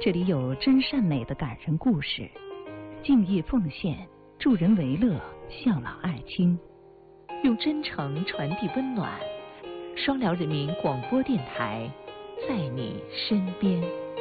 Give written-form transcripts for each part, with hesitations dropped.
这里有真善美的感人故事，敬业奉献，助人为乐，孝老爱亲，用真诚传递温暖。双辽人民广播电台，在你身边。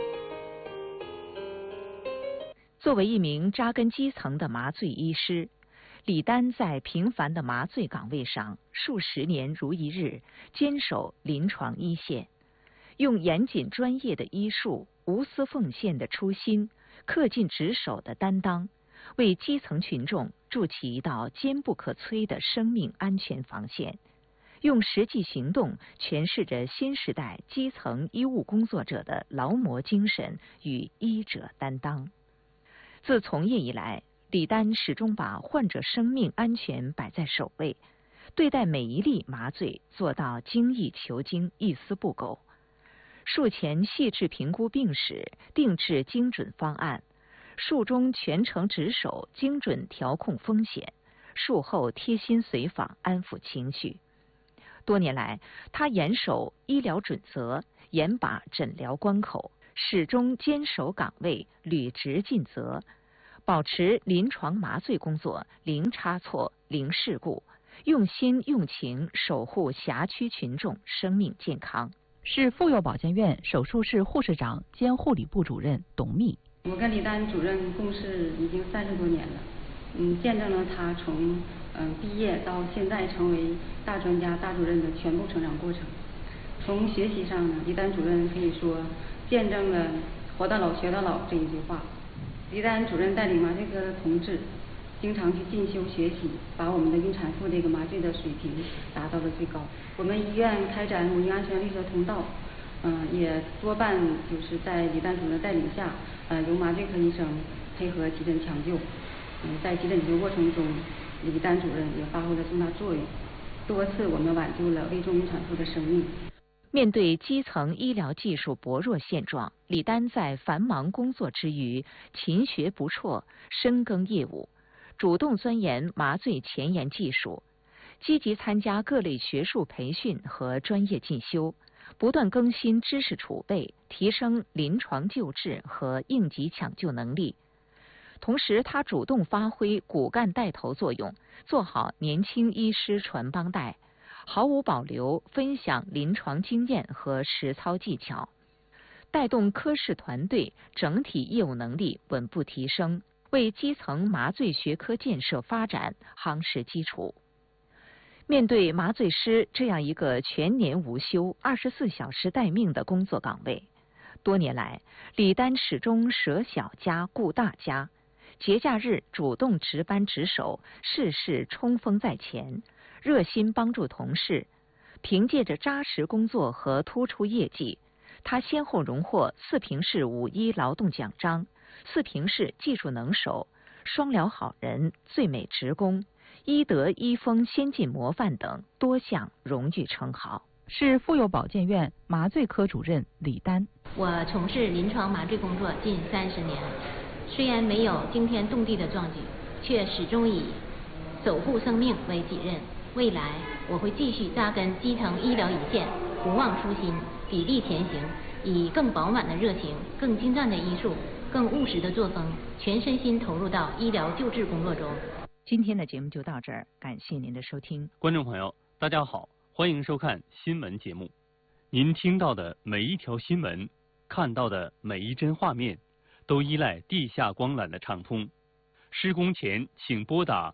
作为一名扎根基层的麻醉医师，李丹在平凡的麻醉岗位上数十年如一日，坚守临床一线，用严谨专业的医术、无私奉献的初心、恪尽职守的担当，为基层群众筑起一道坚不可摧的生命安全防线，用实际行动诠释着新时代基层医务工作者的劳模精神与医者担当。自从业以来，李丹始终把患者生命安全摆在首位，对待每一例麻醉做到精益求精，一丝不苟。术前细致评估病史，定制精准方案；术中全程值守，精准调控风险；术后贴心随访，安抚情绪。多年来，他严守医疗准则，严把诊疗关口，始终坚守岗位，履职尽责，保持临床麻醉工作零差错、零事故，用心用情守护辖区群众生命健康。是妇幼保健院手术室护士长兼护理部主任董秘。 我跟李丹主任共事已经30多年了，见证了他从毕业到现在成为大专家、大主任的全部成长过程。从学习上呢，李丹主任可以说见证了活到老学到老这一句话。李丹主任带领麻醉科的同志经常去进修学习，把我们的孕产妇这个麻醉的水平达到了最高。我们医院开展母婴安全绿色通道，也多半就是在李丹主任带领下，由麻醉科医生配合急诊抢救。在急诊急救过程中，李丹主任也发挥了重大作用，多次我们挽救了危重孕产妇的生命。 面对基层医疗技术薄弱现状，李丹在繁忙工作之余，勤学不辍，深耕业务，主动钻研麻醉前沿技术，积极参加各类学术培训和专业进修，不断更新知识储备，提升临床救治和应急抢救能力。同时，他主动发挥骨干带头作用，做好年轻医师传帮带，毫无保留分享临床经验和实操技巧，带动科室团队整体业务能力稳步提升，为基层麻醉学科建设发展夯实基础。面对麻醉师这样一个全年无休、24小时待命的工作岗位，多年来，李丹始终舍小家顾大家，节假日主动值班值守，事事冲锋在前，热心帮助同事。凭借着扎实工作和突出业绩，他先后荣获四平市5·1劳动奖章、四平市技术能手、双辽好人、最美职工、医德医风先进模范等多项荣誉称号。是妇幼保健院麻醉科主任李丹。 我从事临床麻醉工作近30年，虽然没有惊天动地的壮举，却始终以守护生命为己任。未来我会继续扎根基层医疗一线，不忘初心，砥砺前行，以更饱满的热情、更精湛的医术、更务实的作风，全身心投入到医疗救治工作中。 今天的节目就到这儿，感谢您的收听。 观众朋友，大家好，欢迎收看新闻节目。您听到的每一条新闻，看到的每一帧画面，都依赖地下光缆的畅通。施工前请拨打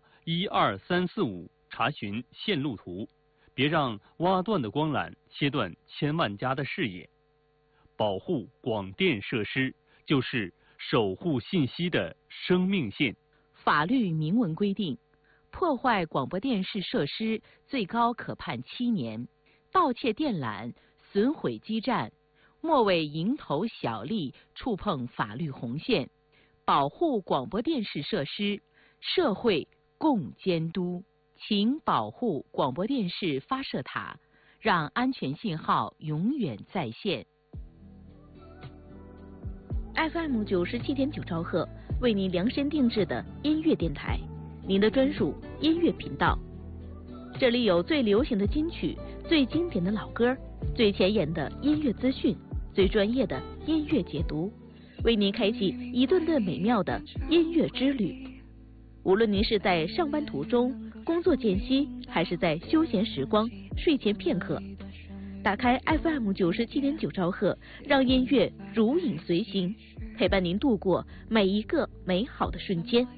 12345查询线路图，别让挖断的光缆切断千万家的视野。保护广电设施就是守护信息的生命线。 法律明文规定，破坏广播电视设施最高可判7年，盗窃电缆、损毁基站，莫为蝇头小利触碰法律红线。保护广播电视设施，社会共监督。请保护广播电视发射塔，让安全信号永远在线。FM 97.9兆赫，为您量身定制的音乐电台，您的专属音乐频道。这里有最流行的金曲、最经典的老歌、最前沿的音乐资讯、最专业的音乐解读。 为您开启一段段美妙的音乐之旅。无论您是在上班途中、工作间隙，还是在休闲时光、睡前片刻，打开 FM 97.9兆赫，让音乐如影随形，陪伴您度过每一个美好的瞬间。